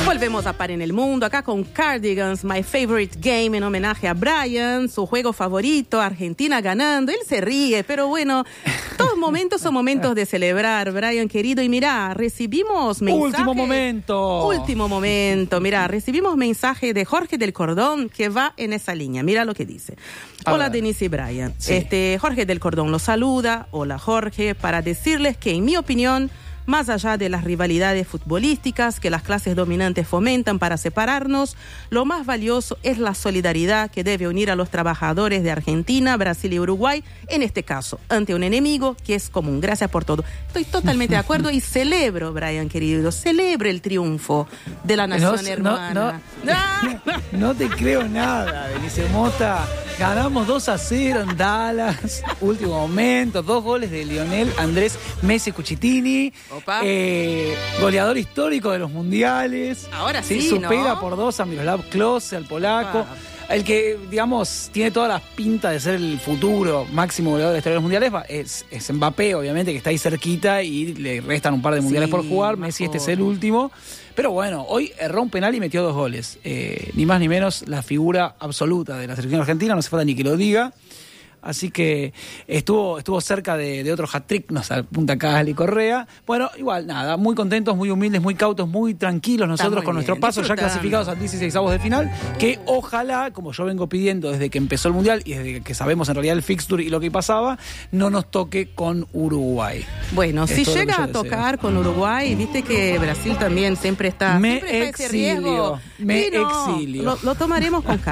Volvemos a Par en el Mundo, acá con Cardigans, My Favorite Game, en homenaje a Brian, su juego favorito, Argentina ganando. Él se ríe, pero bueno, todos momentos son momentos de celebrar, Brian querido. Y mirá, recibimos mensaje... Último momento. Mirá, recibimos mensaje de Jorge del Cordón que va en esa línea. Mira lo que dice. Hola, Denise y Brian. Sí. Jorge del Cordón los saluda. Hola, Jorge, para decirles que, en mi opinión, más allá de las rivalidades futbolísticas que las clases dominantes fomentan para separarnos, lo más valioso es la solidaridad que debe unir a los trabajadores de Argentina, Brasil y Uruguay, en este caso, ante un enemigo que es común. Gracias por todo. Estoy totalmente de acuerdo y celebro, Brian querido, celebro el triunfo de la nación hermana. No te creo nada, Denise Mota. Ganamos 2-0 en Dallas, último momento, 2 goles de Lionel Andrés Messi Cucitini, goleador histórico de los mundiales. Ahora sí, supera ¿no? por 2 a Miroslav Klose, al polaco. El que, digamos, tiene toda la pinta de ser el futuro máximo goleador de la historia de los mundiales es Mbappé, obviamente, que está ahí cerquita y le restan un par de mundiales por jugar. Messi, este es el último. Pero bueno, hoy erró un penal y metió 2 goles. Ni más ni menos la figura absoluta de la selección argentina, no hace falta ni que lo diga. Así que estuvo cerca de otro hat-trick, nos apunta Cali Correa. Bueno, igual, nada, muy contentos, muy humildes, muy cautos, muy tranquilos nosotros con nuestro paso, ya clasificados a 16avos de final, que ojalá, como yo vengo pidiendo desde que empezó el Mundial y desde que sabemos en realidad el fixture y lo que pasaba, no nos toque con Uruguay. Bueno, si llega a tocar con Uruguay, viste que Brasil también siempre está... Me exilio. Lo tomaremos con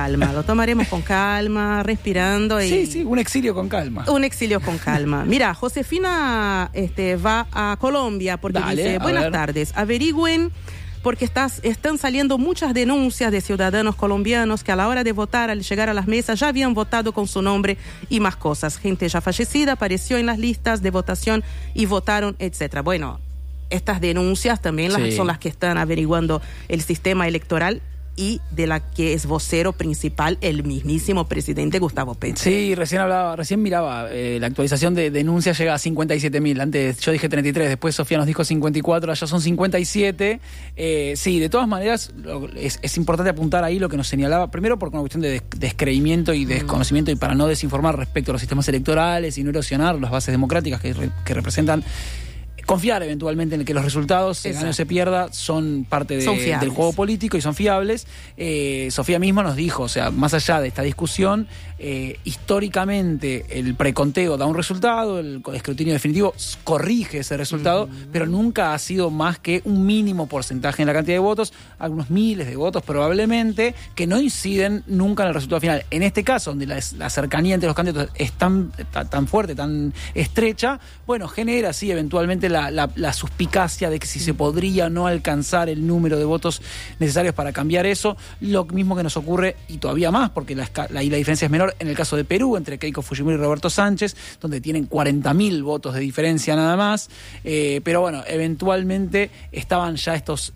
calma, respirando y... Sí, un exilio con calma. Un exilio con calma. Mira, Josefina va a Colombia porque dice, buenas tardes, averigüen porque están saliendo muchas denuncias de ciudadanos colombianos que a la hora de votar, al llegar a las mesas, ya habían votado con su nombre y más cosas. Gente ya fallecida apareció en las listas de votación y votaron, etcétera. Bueno, estas denuncias también son las que están averiguando el sistema electoral y de la que es vocero principal el mismísimo presidente Gustavo Petro. Sí, recién miraba, la actualización de denuncias llega a 57.000. Antes yo dije 33, después Sofía nos dijo 54, allá son 57. Sí, de todas maneras es importante apuntar ahí lo que nos señalaba, primero por una cuestión de descreimiento y de desconocimiento y para no desinformar respecto a los sistemas electorales y no erosionar las bases democráticas que representan. Confiar eventualmente en que los resultados, se gane o se pierda, son parte del juego político y son fiables. Sofía misma nos dijo, o sea, más allá de esta discusión, históricamente el preconteo da un resultado, el escrutinio definitivo corrige ese resultado, pero nunca ha sido más que un mínimo porcentaje en la cantidad de votos, algunos miles de votos probablemente, que no inciden nunca en el resultado final. En este caso, donde la cercanía entre los candidatos es tan fuerte, tan estrecha, bueno, genera sí eventualmente la suspicacia de que si se podría no alcanzar el número de votos necesarios para cambiar eso. Lo mismo que nos ocurre, y todavía más, porque la diferencia es menor, en el caso de Perú, entre Keiko Fujimori y Roberto Sánchez, donde tienen 40.000 votos de diferencia nada más. Pero bueno, eventualmente estaban ya estos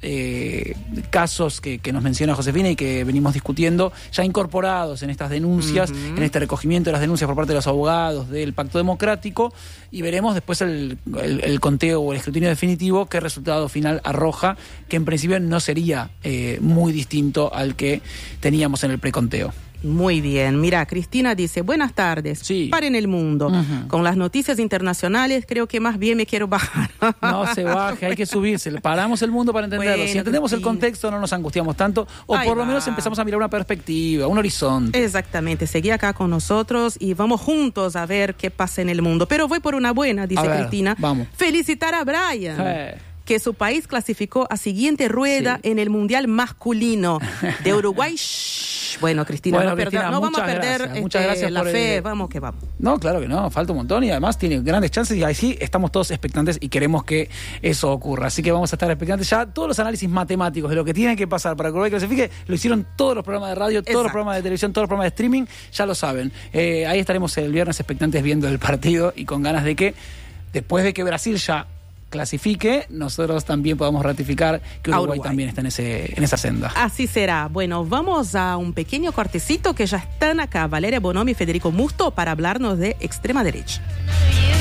casos que nos menciona Josefina y que venimos discutiendo, ya incorporados en estas denuncias, en este recogimiento de las denuncias por parte de los abogados del Pacto Democrático, y veremos después el conteo o el escrutinio definitivo qué resultado final arroja, que en principio no sería muy distinto al que teníamos en el preconteo. Muy bien. Mira, Cristina dice, buenas tardes. Sí. Par en el mundo. Con las noticias internacionales creo que más bien me quiero bajar. No se baje, hay que subirse. Paramos el mundo para entenderlo. Bueno, si entendemos el contexto no nos angustiamos tanto, o por lo menos empezamos a mirar una perspectiva, un horizonte. Exactamente. Seguí acá con nosotros y vamos juntos a ver qué pasa en el mundo. Pero voy por una buena, dice Cristina. Vamos. Felicitar a Brian. Que su país clasificó a siguiente rueda en el Mundial masculino de Uruguay. Bueno, Cristina, no vamos a perder la fe, vamos que vamos. No, claro que no, falta un montón y además tiene grandes chances y ahí sí estamos todos expectantes y queremos que eso ocurra. Así que vamos a estar expectantes. Ya todos los análisis matemáticos de lo que tiene que pasar para que Uruguay clasifique lo hicieron todos los programas de radio, todos los programas de televisión, todos los programas de streaming, ya lo saben. Ahí estaremos el viernes expectantes viendo el partido y con ganas de que después de que Brasil ya clasifique, nosotros también podamos ratificar que Uruguay también está en esa senda. Así será. Bueno, vamos a un pequeño cortecito que ya están acá Valeria Bonomi y Federico Musto para hablarnos de extrema derecha.